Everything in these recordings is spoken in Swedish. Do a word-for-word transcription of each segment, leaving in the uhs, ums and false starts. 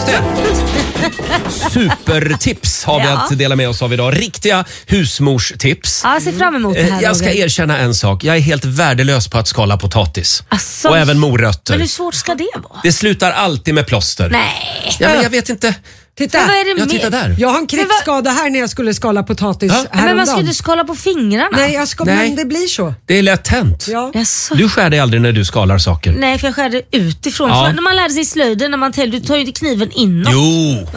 Just det. Supertips har vi Ja. att dela med oss av idag. Riktiga husmorstips. Ja, jag ser fram emot det här. Jag ska Roger. erkänna en sak. Jag är helt värdelös på att skala potatis. Asså, Och även morötter. Men hur svårt ska det vara? Det slutar alltid med plåster. Nej. Ja, men jag vet inte. Titta, Men vad är det Jag med? tittar där. jag har en krigsskada här när jag skulle skala potatis Ja. häromdagen. Men man ska ju inte skala på fingrarna. Nej, jag ska, Nej. men det blir så. Det är lätt tänt. Ja. Jaså? Du skär dig aldrig när du skalar saker. Nej, för jag skär det utifrån. Ja. För när man lärde sig slöjden, när man täller, du tar ju inte kniven inåt. Jo!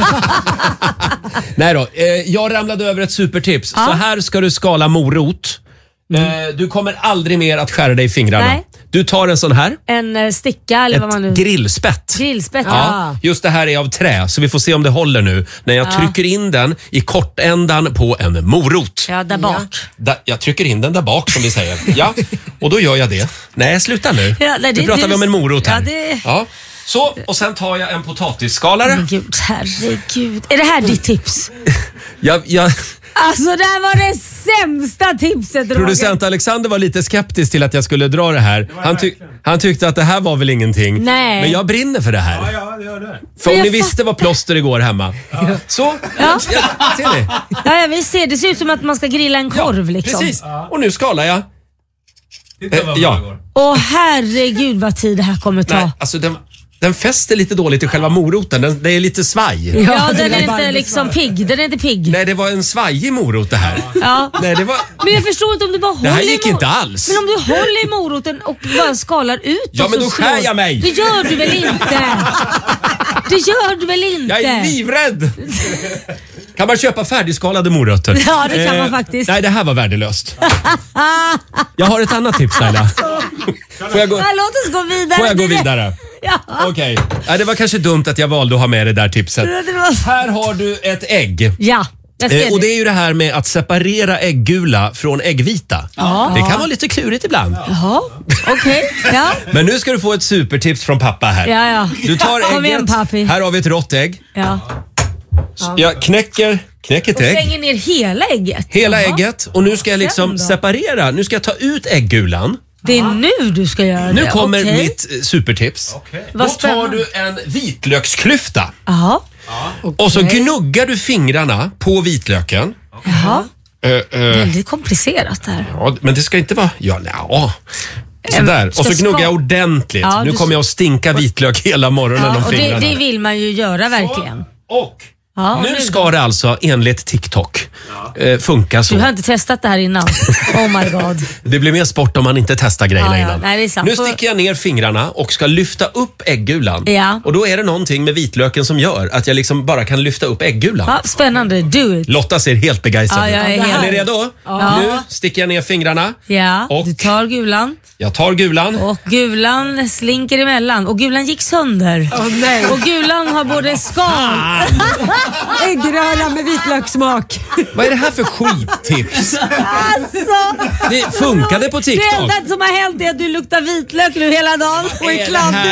Nej då, eh, jag ramlade över ett supertips. Ja. Så här ska du skala morot. Eh, du kommer aldrig mer att skära dig i fingrarna. Nej. Du tar en sån här, En eh, sticka eller vad man nu... ett grillspett. Grillspett. Ja, just det här är av trä, så vi får se om det håller nu. När jag Ja. trycker in den i kortändan på en morot. Ja, där bak. Da, jag trycker in den där bak som vi säger. Ja, och då gör jag det. Nej, sluta nu. Ja, nej, nu det- pratar det- vi om en morot här. Ja, det- Ja. Så, och sen tar jag en potatisskalare. Men gud, herregud. Är det här ditt tips? Jag, jag, Alltså det här var det sämsta tipset, Roger. producent Alexander var lite skeptisk till att jag skulle dra det här. Han, tyck, han tyckte att det här var väl ingenting. Nej. Men jag brinner för det här. Ja, det gör det. För om jag ni fatt- visste vad plåster igår hemma. Så, Ja. ja, ser ni? Ja, jag vill se. Det ser ut som att man ska grilla en korv liksom. Precis, och nu skalar jag. Titta Eh, vad ja. bra det går. Åh herregud vad tid det här kommer ta. Nej, alltså den, den fäster lite dåligt i själva moroten. Den, det är lite svaj. Ja, Ja, den det är var inte bara liksom pigg. Den är inte pigg. Nej, det var en svajig morot det här. Ja. Nej, det var... Men jag förstår inte om du bara håller Det här i gick mor- inte alls. Men om du håller i moroten och bara skalar ut Ja, och men så då slår- skär jag mig. Det gör du väl inte? Det gör du väl inte? Jag är livrädd! Kan man köpa färdigskalade morötter? Eh, Ja, det kan man faktiskt. Nej, det här var värdelöst. Jag har ett annat tips, Laila. Får jag gå, Ja, låt oss gå vidare. får jag gå Det- vidare? Ja. Okej. Nej, det var kanske dumt att jag valde att ha med det där tipset. Det var... Här har du ett ägg. Ja, jag ser Eh, och det det. är ju det här med att separera äggula från äggvita. Ja. Det kan vara lite klurigt ibland. Jaha, okej. Ja. Men nu ska du få ett supertips från pappa här. Ja, ja. Du tar Kom igen, ägget. pappi. Här har vi ett rått ägg. Ja. Jag knäcker, knäcker ett Och ägg. slänger ner hela ägget. Hela Jaha. ägget. Och nu ska jag liksom Sen då? separera. Nu ska jag ta ut äggulan. Det är nu du ska göra det. Nu kommer Okej. mitt eh, supertips. Okej. Då Vad tar spännande. du en vitlöksklyfta. Jaha. Och så gnuggar du fingrarna på vitlöken. Jaha. Eh, eh, Väldigt komplicerat där. ja, men det ska inte vara... Ja, ja. Sådär. ska Och så gnuggar ska- jag ordentligt. Ja, nu du- kommer jag att stinka vitlök hela morgonen Ja, om och det, fingrarna. det vill man ju göra verkligen. Och Ja, och nu nu ska det alltså enligt TikTok eh, funka så. Du har inte testat det här innan. Oh my god. Det blir mer sport om man inte testar grejerna Ja, ja. innan. Nej, det är sant. Nu sticker jag ner fingrarna och ska lyfta upp äggulan. Ja. Och då är det någonting med vitlöken som gör att jag liksom bara kan lyfta upp äggulan. Ja, spännande. Do it. Lotta ser helt begeistrad Ja, jag är ut. helt- Är ni redo? Ja. Nu sticker jag ner fingrarna. Ja, Och- du tar gulan Jag tar gulan. och gulan slinker emellan och gulan gick sönder. Åh, nej. Och gulan har både skal... Äggröra med vitlökssmak. Vad är det här för skittips? Alltså, Det funkade på det TikTok. enda som har hänt är att du luktar vitlök nu hela dagen. Och är Är det kladdig. här